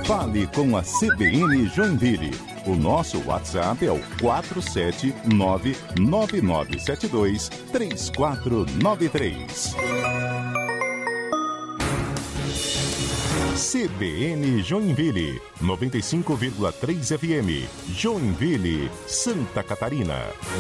Fale com a CBN Joinville. O nosso WhatsApp é o 479-9972-3493. CBN Joinville, 95,3 FM, Joinville, Santa Catarina.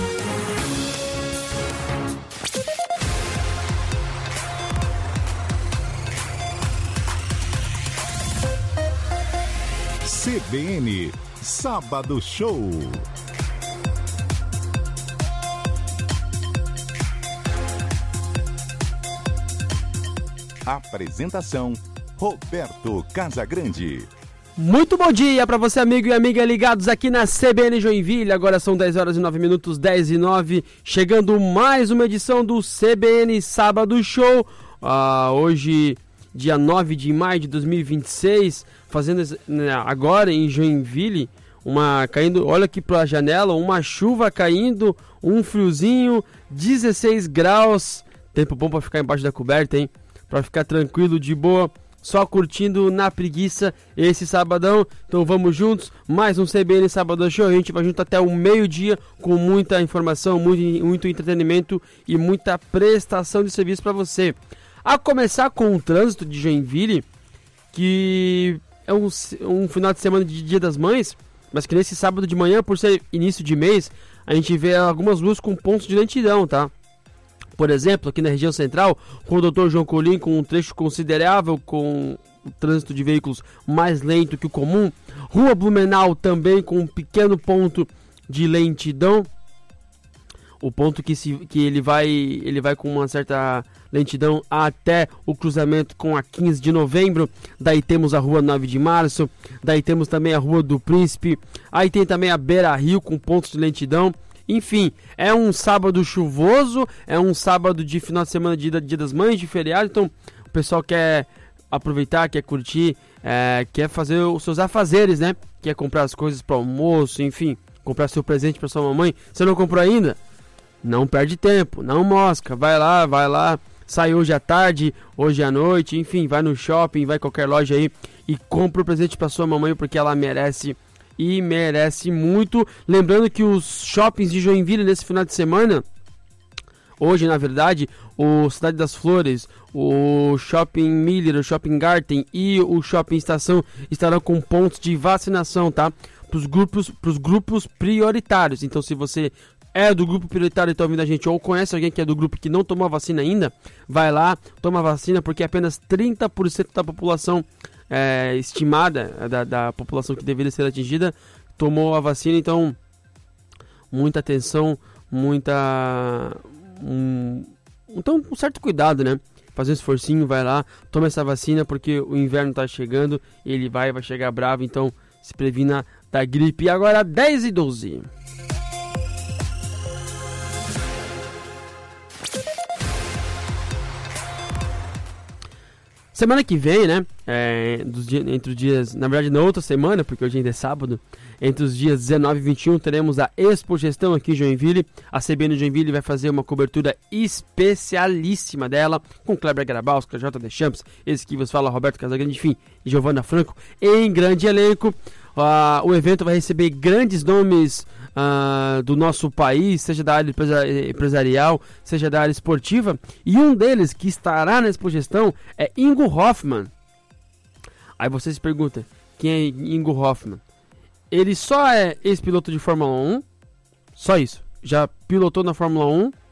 CBN Sábado Show. Apresentação: Roberto Casagrande. Muito bom dia para você, amigo e amiga ligados aqui na CBN Joinville. Agora são 10 horas e 9 minutos, 10 e 9, chegando mais uma edição do CBN Sábado Show. Hoje, dia 9 de maio de 2026, fazendo agora em Joinville, caindo, olha aqui para a janela, uma chuva caindo, um friozinho, 16 graus, tempo bom para ficar embaixo da coberta, hein? Para ficar tranquilo, de boa, só curtindo na preguiça esse sabadão. Então vamos juntos, mais um CBN Sábado Show. A gente vai junto até o meio-dia com muita informação, muito entretenimento e muita prestação de serviço para você. A começar com o trânsito de Joinville, que é um final de semana de Dia das Mães, mas que nesse sábado de manhã, por ser início de mês, a gente vê algumas ruas com pontos de lentidão, tá? Por exemplo, aqui na região central, com o Dr. João Colim com um trecho considerável, com o trânsito de veículos mais lento que o comum. Rua Blumenau também com um pequeno ponto de lentidão. O ponto que ele vai com uma certa lentidão até o cruzamento com a 15 de novembro. Daí temos a Rua 9 de Março. Daí temos também a Rua do Príncipe. Aí tem também a Beira Rio com pontos de lentidão. Enfim, é um sábado chuvoso, é um sábado de final de semana de Dia das Mães, de feriado. Então o pessoal quer aproveitar, quer curtir, quer fazer os seus afazeres, né? Quer comprar as coisas para almoço, enfim, comprar seu presente para sua mamãe. Você não comprou ainda? Não perde tempo, não mosca, vai lá, sai hoje à tarde, hoje à noite, enfim, vai no shopping, vai em qualquer loja aí e compra o presente para sua mamãe, porque ela merece e merece muito. Lembrando que os shoppings de Joinville nesse final de semana, hoje na verdade, o Cidade das Flores, o Shopping Miller, o Shopping Garten e o Shopping Estação estarão com pontos de vacinação, tá? Para os grupos prioritários. Então, se você é do grupo prioritário e está ouvindo a gente, ou conhece alguém que é do grupo que não tomou a vacina ainda, vai lá, toma a vacina, porque apenas 30% da população estimada, da população que deveria ser atingida, tomou a vacina. Então, muita atenção, então, um certo cuidado, né? Fazer um esforcinho, vai lá, toma essa vacina, porque o inverno está chegando, ele vai chegar bravo, então se previna da gripe. E agora, 10 e 12. Semana que vem, né, entre os dias, na verdade na outra semana, porque hoje ainda é sábado, entre os dias 19 e 21 teremos a Expo Gestão aqui em Joinville. A CBN Joinville vai fazer uma cobertura especialíssima dela, com Kleber Grabauskas, J. Deschamps, esse que vos fala, Roberto Casagrande, enfim, e Giovana Franco, em grande elenco. O evento vai receber grandes nomes do nosso país, seja da área empresarial, seja da área esportiva, e um deles que estará na Expo Gestão é Ingo Hoffmann. Aí você se pergunta, quem é Ingo Hoffmann? Ele só é ex-piloto de Fórmula 1, só isso, já pilotou na Fórmula 1,